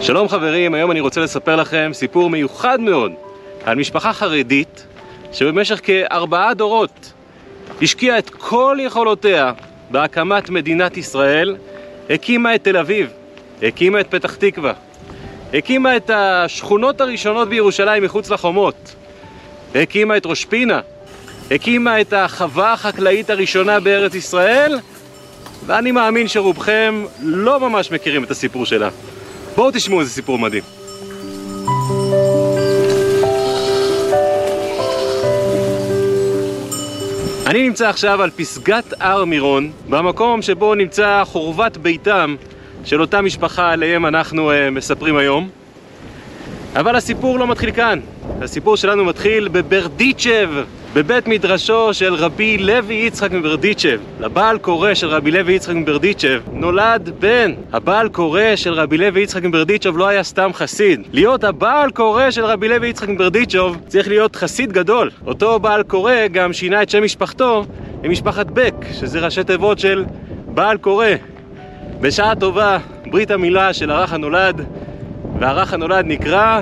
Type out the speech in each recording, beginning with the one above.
שלום חברים, היום אני רוצה לספר לכם סיפור מיוחד מאוד על משפחה חרדית שבמשך כ4 דורות השקיעה את כל יכולותיה בהקמת מדינת ישראל, הקימה את תל אביב, הקימה את פתח תקווה, הקימה את השכונות הראשונות בירושלים מחוץ לחומות, הקימה את ראש פינה, הקימה את החווה החקלאית הראשונה בארץ ישראל, ואני מאמין שרובכם לא ממש מכירים את הסיפור שלה. בואו תשמעו איזה סיפור מדהים. אני נמצא עכשיו על פסגת הר מירון, במקום שבו נמצא חורבת ביתם של אותה משפחה עליהם אנחנו מספרים היום. אבל הסיפור לא מתחיל כאן. הסיפור שלנו מתחיל בברדיצ'ב, בבית מדרשו של רבי לוי יצחק מברדיצ'ב. לבעל קורא של רבי לוי יצחק מברדיצ'ב נולד בן. הבעל קורא של רבי לוי יצחק מברדיצ'ב לא היה סתם חסיד. להיות הבעל קורא של רבי לוי יצחק מברדיצ'ב צריך להיות חסיד גדול. אותו בעל קורא גם שינה את שם משפחתו למשפחת בק, שזה ראשי תיבות של בעל קורא. בשעה טובה ברית המילה של הרך הנולד, והרך הנולד נקרא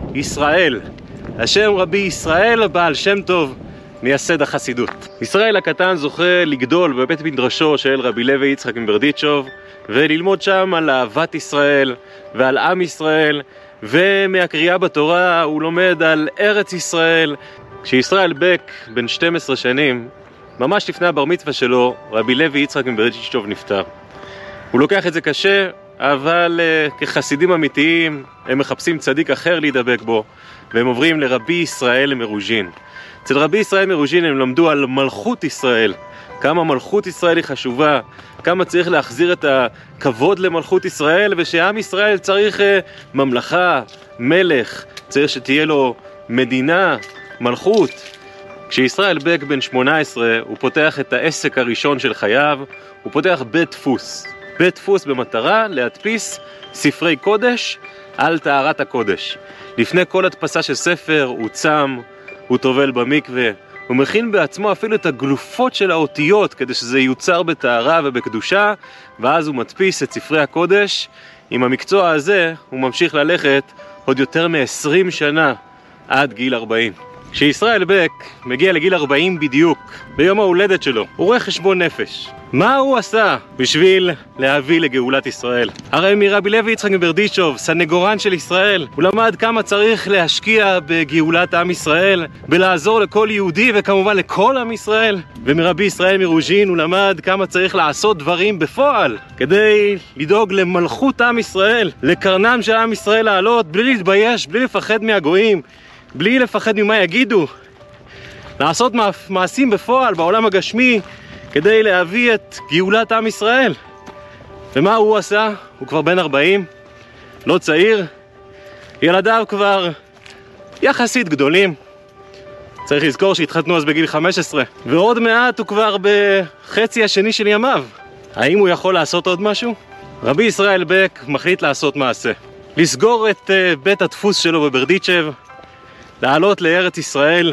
ישראל. השם רבי ישראל בעל שם טוב, מייסד החסידות. ישראל הקטן זוכה לגדול בבית מדרשו של רבי לוי יצחק מברדיצ'ב וללמוד שם על אהבת ישראל ועל עם ישראל, ומהקריאה בתורה הוא לומד על ארץ ישראל. כשישראל בק בן 12 שנים, ממש לפני הבר מצווה שלו, רבי לוי יצחק מברדיצ'ב נפטר. הוא לוקח את זה קשה, אבל כחסידים אמיתיים הם מחפשים צדיק אחר להידבק בו, והם עוברים לרבי ישראל מרוז'ין. אצל רבי ישראל מרוז'ין הם למדו על מלכות ישראל, כמה מלכות ישראל היא חשובה, כמה צריך להחזיר את הכבוד למלכות ישראל, ושעם ישראל צריך ממלכה, מלך, צריך שתהיה לו מדינה, מלכות. כשישראל בק בן 18 הוא פותח את העסק הראשון של חייו, הוא פותח בית דפוס. בית דפוס במטרה להדפיס ספרי קודש על טהרת הקודש. לפני כל הדפסה של ספר הוא צם, הוא טובל במקווה, הוא מכין בעצמו אפילו את הגלופות של האותיות כדי שזה יוצר בטהרה ובקדושה, ואז הוא מדפיס את ספרי הקודש. עם המקצוע הזה הוא ממשיך ללכת עוד יותר מ-20 שנה עד גיל 40. כשישראל בק מגיע לגיל 40 בדיוק, ביום ההולדת שלו, הוא רואה חשבון נפש. מה הוא עשה בשביל להביא לגאולת ישראל? הרי מרבי לוי יצחק מברדיצ'ב, סנגורן של ישראל, הוא למד כמה צריך להשקיע בגאולת עם ישראל, בלעזור לכל יהודי וכמובן לכל עם ישראל. ומרבי ישראל מרוז'ין הוא למד כמה צריך לעשות דברים בפועל כדי לדאוג למלכות עם ישראל, לקרנם של עם ישראל לעלות בלי להתבייש, בלי לפחד מהגויים, בלי לפחד ממה יגידו, לעשות מעשים בפועל בעולם הגשמי כדי להביא את גאולת עם ישראל. ומה הוא עשה? הוא כבר בן 40, לא צעיר, ילדיו כבר יחסית גדולים. צריך לזכור שהתחתנו אז בגיל 15, ועוד מעט הוא כבר בחצי השני של ימיו. האם הוא יכול לעשות עוד משהו? רבי ישראל בק מחליט לעשות מעשה, לסגור את בית הדפוס שלו בברדיצ'ב, לעלות לארץ ישראל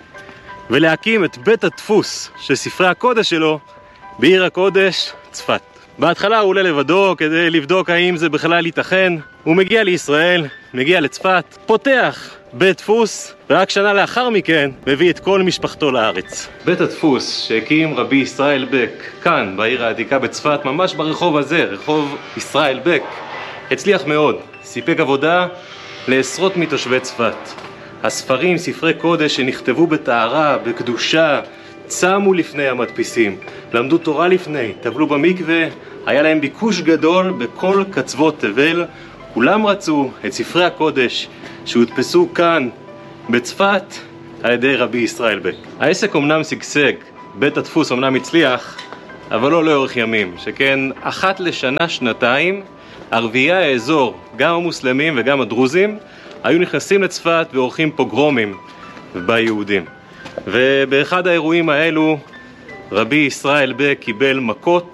ולהקים את בית הדפוס של ספרי הקודש שלו בעיר הקודש צפת. בהתחלה הוא עולה לבדו כדי לבדוק האם זה בכלל ייתכן. הוא מגיע לישראל, מגיע לצפת, פותח בית דפוס, ורק שנה לאחר מכן מביא את כל משפחתו לארץ. בית הדפוס שהקים רבי ישראל בק כאן בעיר העתיקה בצפת, ממש ברחוב הזה, רחוב ישראל בק, הצליח מאוד, סיפק עבודה לעשרות מתושבי צפת. הספרים, ספרי קודש שנכתבו בטהרה, בקדושה, צמו לפני המדפיסים, למדו תורה לפני, טבלו במקווה, היה להם ביקוש גדול בכל קצוות תבל. כולם רצו את ספרי הקודש שהודפסו כאן בצפת על ידי רבי ישראל בק. העסק אמנם שגשג, בית הדפוס אמנם הצליח, אבל לא לאורך ימים, שכן אחת לשנה, שנתיים, ערביי האזור, גם המוסלמים וגם הדרוזים, היו נכנסים לצפת ועורכים פוגרומים ביהודים. ובאחד האירועים האלו רבי ישראל בק קיבל מכות